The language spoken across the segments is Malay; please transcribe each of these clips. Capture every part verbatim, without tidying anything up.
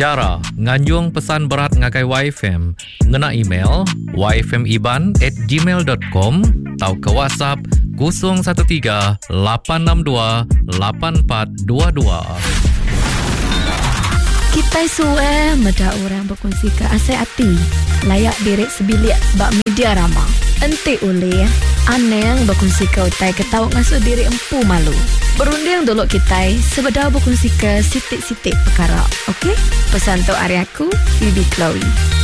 Cara nganjung pesan berat ngagai Y F M, ngena email y f m iban at gmail dot com atau ke WhatsApp kosong satu tiga lapan enam dua lapan empat dua dua. Kita suai meda orang berkongsi ke asai hati layak direk sebilik bak media ramah. Enti oleh aneh berkongsi ke utai ketawa ngasuh diri empu malu. Berunding dulu kita sebeda berkongsi ke sitik-sitik perkara. Okey? Pesan tu hari aku, Phoebe Chloe.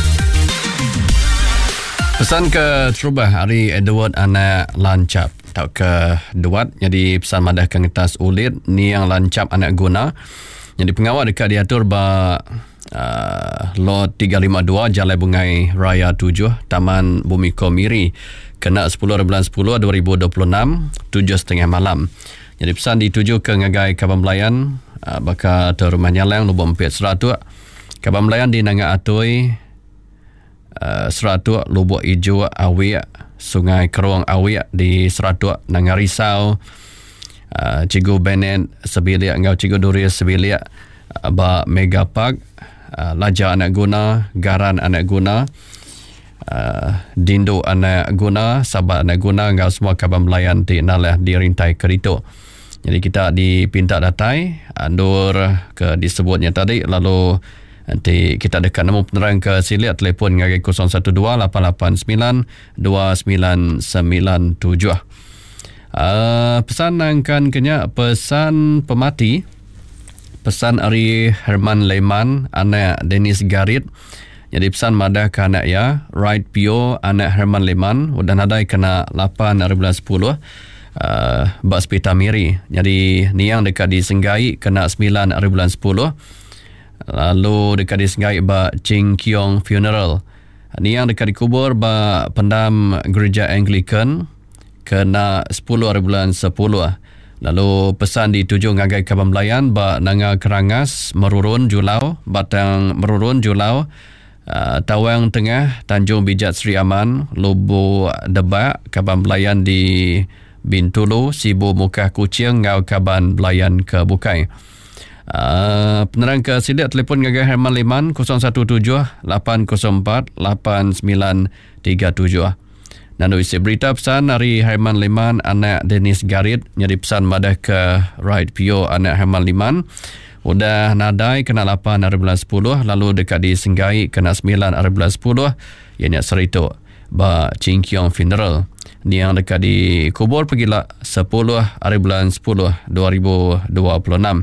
Pesan ke terubah hari Edward anak lancap. Tak ke Edward. Jadi pesan madah ke ngetas ulit ni yang lancap anak guna. Jadi pengawal dekat diatur ba uh, lot tiga lima dua Jalan Bungai Raya tujuh Taman Bumiko Miri kena sepuluh bulan sepuluh dua ribu dua puluh enam tujuh tiga puluh malam. Jadi pesan dituju ke ngagai Kaban Melayan uh, baka te rumah nyalang lubuk empit seratus Kaban Melayan di Nanga Atoi uh, seratus lubuk hijau Awi Sungai Keruang Awi di seratus Nanga Risau. Uh, Cikgu Bennett sebilik ngau Cikgu Duria sebilik uh, ba Mega Park uh, Laja anak guna Garan anak guna uh, Dindo anak guna Sabat anak guna ngau semua Kaban Melayan di nalah di rintai kerito. Jadi kita dipinta datai andur ke disebutnya tadi lalu nanti kita dekat nombor penerang ke silik telefon ngagai kosong satu dua lapan lapan sembilan dua sembilan sembilan tujuh. Uh, pesan nangkan kenya pesan pemati pesan Ari Herman Leman anak Dennis Garit. Jadi pesan madah ke anak ya Right Pio anak Herman Leman udah nadai kena lapan bulan sepuluh uh, bak Spita Miri. Jadi ni yang dekat di Senggai kena sembilan bulan sepuluh lalu dekat di Senggai bak Ching Kiong Funeral. Ni yang dekat dikubur bak Pendam Gereja Anglican kena sepuluh bulan sepuluh. Lalu pesan dituju ngagai Kaban Melayan ba Nanga Kerangas Merurun Julau Batang Merurun Julau uh, Tawang Tengah Tanjung Bijat Sri Aman Lubu Debak Kaban Melayan di Bintulu Sibu Mukah Kucing ngau Kaban Melayan ke Bukai. Uh, penerang ke silik telefon ngagai Herman Liman kosong satu tujuh lapan kosong empat lapan sembilan tiga tujuh. Dan isi berita pesan dari Herman Liman anak Dennis Garit. Jadi pesan madah ke Right Pio anak Herman Liman. Udah nadai kena lapan bulan sepuluh. Lalu dekat di Senggai kena sembilan bulan sepuluh. Ianya serito ba Ching Kiong Funeral. Ni yang dekat di kubur pergilah sepuluh bulan sepuluh dua ribu dua puluh enam.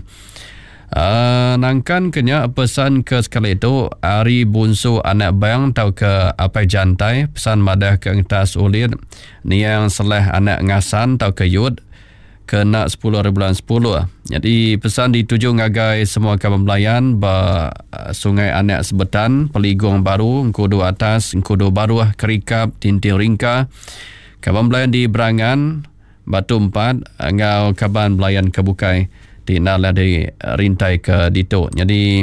Uh, nangkan kenya pesan ke sekali itu Ari Bunsu anak bang tau ke apa jantai pesan madah ke ngetas ulit ni yang seleh anak ngasan tau ke yud kena sepuluh bulan sepuluh. Jadi pesan dituju ngagai semua Kaban Melayan ba uh, Sungai Anak Sebetan Peligong Baru Engkudu Atas Engkudu Baru Kerikap Tintil Ringka Kaban Melayan di Berangan Batu Empat ngau Kaban Melayan Kebukai di nalah dari rintai ke Dito. Jadi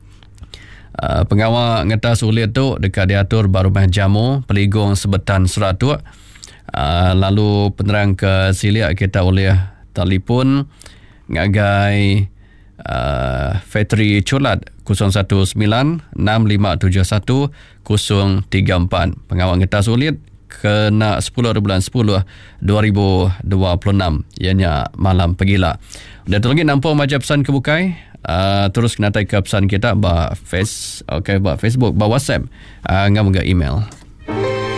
uh, pengawal ngetas ulit tu dekat diatur baru mah jamu Peligong Sebetan seratus. Uh, lalu penerang ke silik kita oleh telefon ngagai uh, Fetri Colat kosong satu sembilan enam lima tujuh satu kosong tiga empat. Pengawal ngetas ulit kena sepuluh bulan sepuluh dua ribu dua puluh enam. Ianya malam pegila. Dan tu lagi nampak macam pesan kebukai. Uh, terus kena tai ke pesan kita ba face, okay, ba Facebook, ba WhatsApp, uh, ngam ke email.